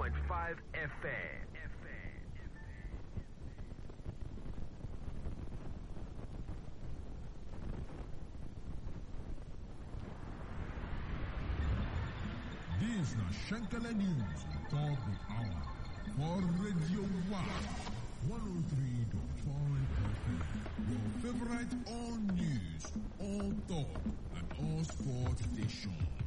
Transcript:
FM. This is Shankala News on top of hour for Radio 103.5 FM. Your favorite all news, all talk, and all sports station.